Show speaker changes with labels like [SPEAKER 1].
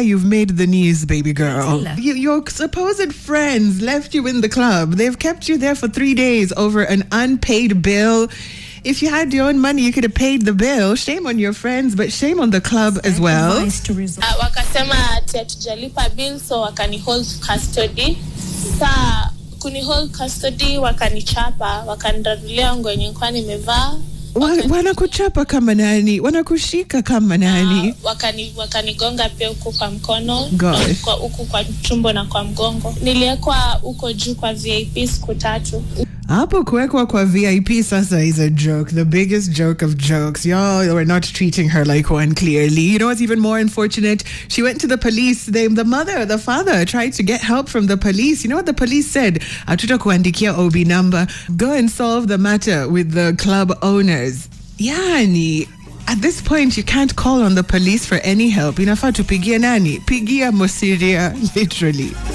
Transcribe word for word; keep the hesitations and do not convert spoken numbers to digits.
[SPEAKER 1] you've made the news, baby girl. You, your supposed friends left you in the club. They've kept you there for three days over an unpaid bill. If you had your own money, you could have paid the bill. Shame on your friends, but shame on the club as well.
[SPEAKER 2] Uh, wakasema ati hatujalipa bill, so wakani hold custody. Sa kuni hold custody, wakanichapa, wakanidarulia nguo yenye nilikuwa nimevaa.
[SPEAKER 1] Wanakuchapa kama nani? Wanakushika kama nani?
[SPEAKER 2] Uh, wakani wakanigonga pia huko kwa mkono,
[SPEAKER 1] kwa
[SPEAKER 2] huko kwa tumbo na kwa mgongo. Niliekwa huko juu kwa V I P siku tatu.
[SPEAKER 1] Hapo kuwekwa kwa V I P sasa is a joke, the biggest joke of jokes. Y'all were not treating her like one, clearly. You know what's even more unfortunate? She went to the police. They, the mother, the father tried to get help from the police. You know what the police said? Atuta kuandikia O B number. Go and solve the matter with the club owners. Yani, at this point, you can't call on the police for any help. Inafaa tupigie nani? Pigia Mosiria, literally.